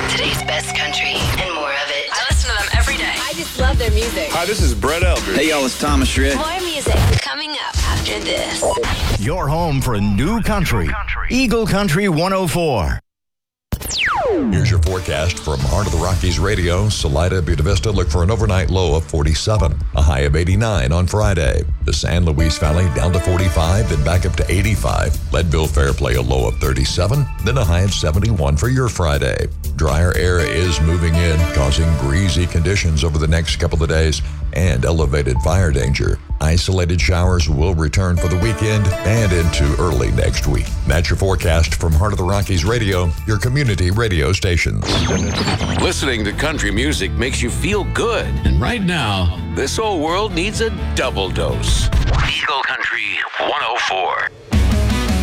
Today's best country and more of it. I listen to them every day. I just love their music. Hi, this is Brett Eldridge. Hey, y'all, it's Thomas Rhett. More music coming up after this. Your home for new country. Eagle Country 104. Here's your forecast from Heart of the Rockies Radio. Salida, Buena Vista look for an overnight low of 47, a high of 89 on Friday. The San Luis Valley down to 45, then back up to 85. Leadville Fairplay a low of 37, then a high of 71 for your Friday. Drier air is moving in, causing breezy conditions over the next couple of days and elevated fire danger. Isolated showers will return for the weekend and into early next week. That's your forecast from Heart of the Rockies Radio, your community radio stations. Listening to country music makes you feel good. And right now, this whole world needs a double dose. Eagle Country 104.